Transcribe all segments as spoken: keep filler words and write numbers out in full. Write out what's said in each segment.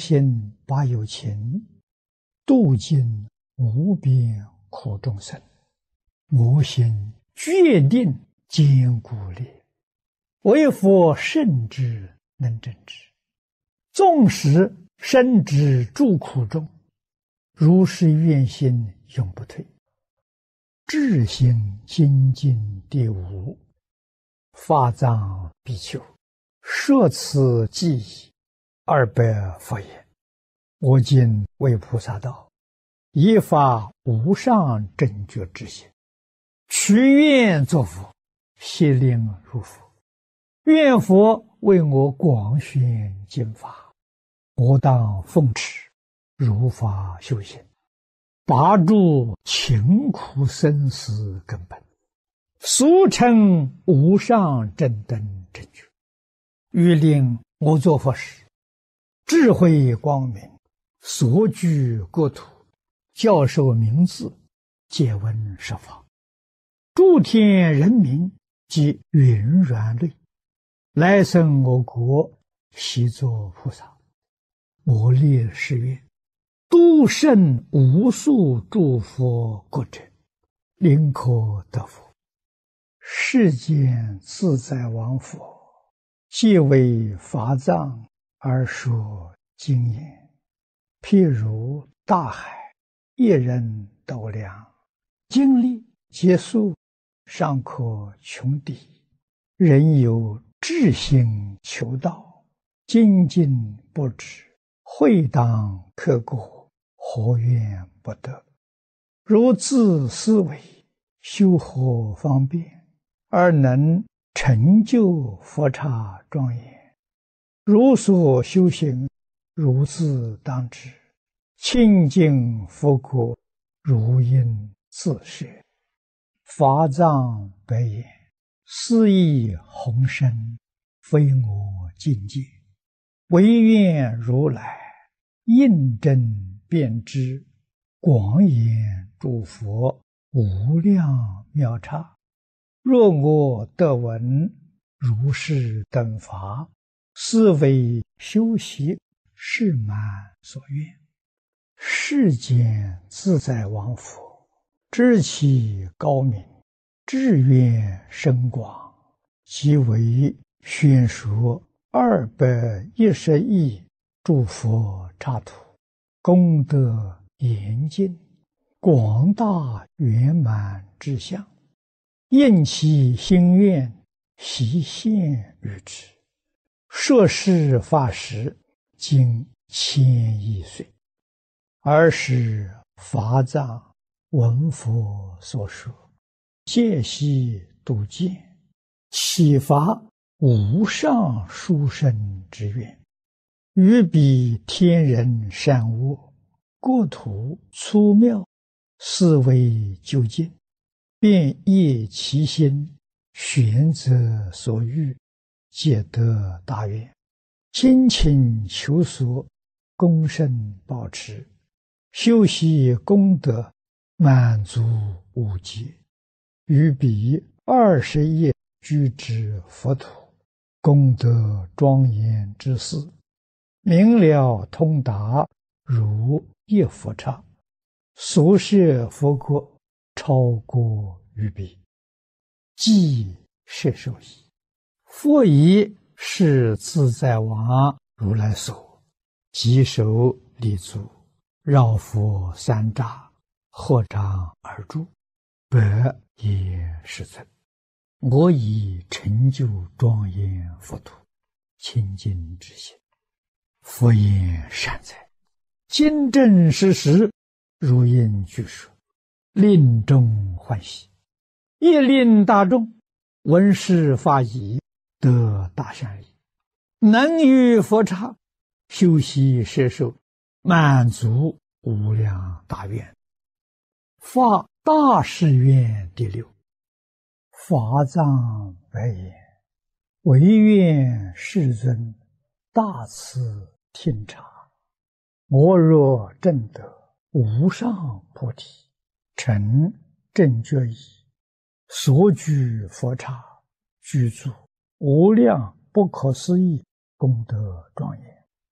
心把有情，度尽无边苦众生。我心决定坚固烈，为佛圣智能正之。纵使身之诸苦中，如是愿心永不退。至心精进第五，法藏比丘，摄此记忆二百佛言：我今为菩萨道，以发无上正觉之心，许愿作佛，悉令入佛。愿佛为我广宣经法，我当奉持，如法修行，拔除勤苦生死根本，俗称无上正等正觉。欲令我作佛时，智慧光明，所居国土，教授名字，借闻十方，诸天人民及云软类，来生我国，悉作菩萨。我立誓愿，度胜无数诸佛国者，临可得佛。世间自在王佛，既为法藏而说经言，譬如大海，一人斗量，经历劫数，尚可穷敌。人有志心求道，精进不止，会当刻过，何怨不得？如自思维，修何方便，而能成就佛刹庄严？如所修行，如自当知。清净佛国，如应自设。法藏白言：斯亦宏深，非我境界。唯愿如来印证遍知，广演诸佛无量妙刹。若我得闻如是等法，斯为修习誓满所愿。世间自在王佛，知其高明，志愿深广，即为宣说二百一十亿诸佛刹土，功德严尽，广大圆满之相，应其心愿，悉现于之。摄事法时，经千亿岁。尔时法藏闻佛所说，戒悉度见，启发无上殊胜之愿，于彼天人善恶，国土粗妙，思维究竟，便业其心，选择所欲，皆得大愿。精勤求索，功胜保持，修习功德，满足无极。于彼二十亿居之佛土，功德庄严之事，明了通达，如一佛刹。所设佛国，超过于彼，即摄受矣。佛以是自在王如来所，即手立足，绕佛三匝，合掌而住，百也世尊。我以成就庄严佛土，清净之心。佛言善哉，今正实实，如应具说，令众欢喜，亦令大众闻是法已，得大善利，能于佛刹修习摄受，满足无量大愿。发大誓愿第六。法藏白言：唯愿世尊大慈听察，我若证得无上菩提，成正觉已，所居佛刹，具足无量不可思议功德庄严。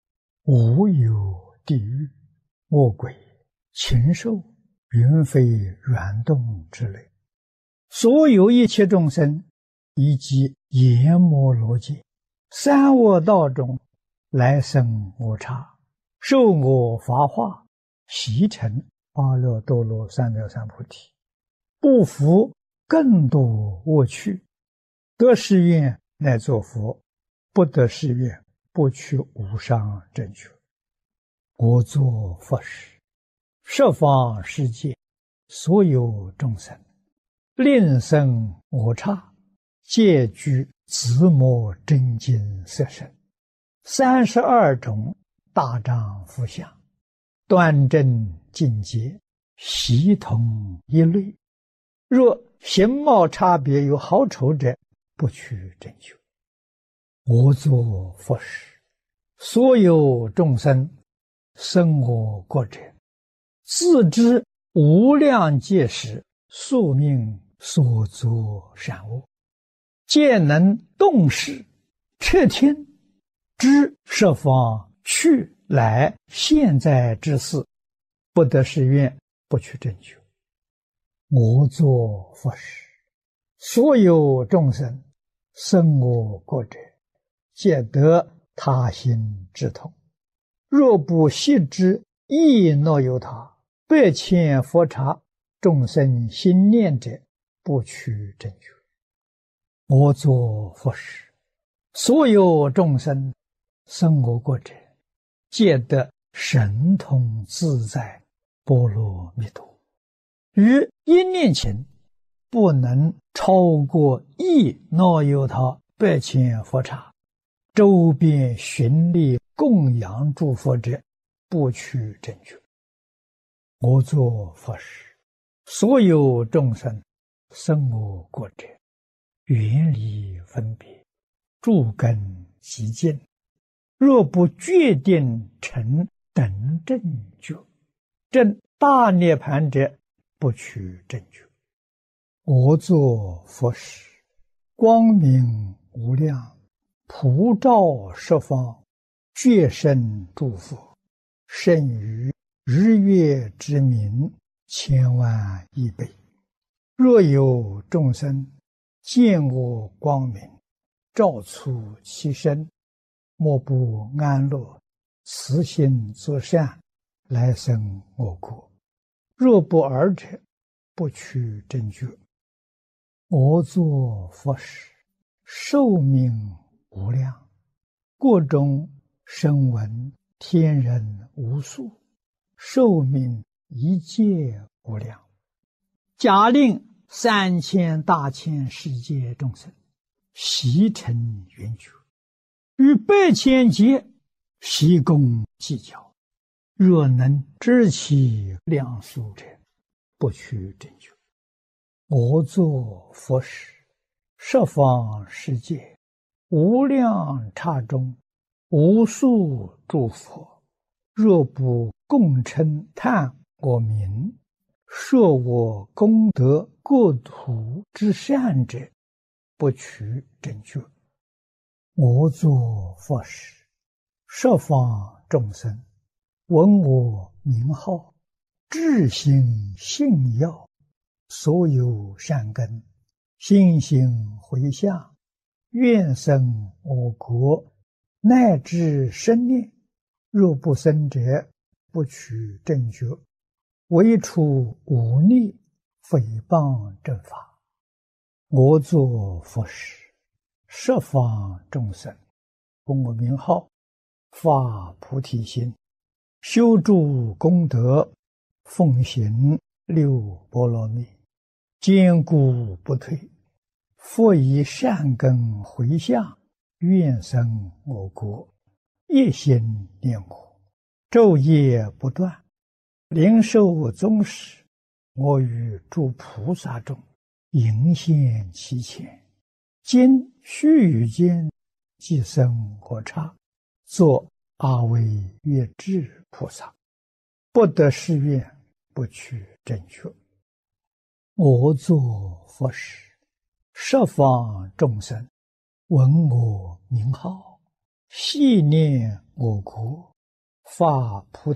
无有地狱、恶鬼、禽兽、云飞、软动之类，所有一切众生，以及阎摩罗界、三恶道中来生我刹，受我法化，习成阿耨多罗三藐三菩提，不服更多恶趣，得誓愿乃作佛，不得誓愿不取无上正觉。我作佛时，十方世界所有众生，令生我刹，皆具自摩真经色身，三十二种大丈夫相，端正境界，悉同一类。若形貌差别有好丑者，不取正觉。我作佛时，所有众生生我国者，自知无量劫时宿命所作善恶，皆能动识彻听，知十方去来现在之事，不得誓愿不取正觉。我作佛时，所有众生生我国者，皆得他心之痛。若不悉知亦若有他，百千佛刹众生心念者，不取正觉。我作佛时，所有众生生我国者，皆得神通自在波罗蜜多。于一念前，不能超过亦若有他百千佛刹，周边寻历供养诸佛者，不取正觉。我作佛时，所有众生生我国者，远离分别，诸根极净，若不决定成等正觉，证大涅盘者，不取正觉。我作佛时，光明无量，普照十方，觉生诸佛，胜于日月之明千万亿倍。若有众生见我光明，照出其身，莫不安乐，慈心作善，来生我国。若不尔者，不取正觉。我作佛时，寿命无量，国中声闻天人无数，寿命一切无量。假令三千大千世界众生悉成圆觉，于百千劫悉共计较，若能知其量数者，不取正觉。我作佛时，十方世界无量刹中，无数诸佛，若不共称叹我名，说我功德国土之善者，不取正觉。我作佛时，十方众生闻我名号，至心信要，所有善根心行回向，愿生我国，乃至生念，若不生者，不取正觉。唯除忤逆诽谤正法。我作佛时，十方众生闻我名号，发菩提心，修诸功德，奉行六波罗蜜，坚固不退，复以善根回向，愿生我国，一心念我，昼夜不断，灵受宗室，我与诸菩萨中迎现其前，今须臾间即生我刹，作阿惟越致菩萨，不得誓愿，不取正觉。我作佛时，十方众生闻我名号，系念我国， 发菩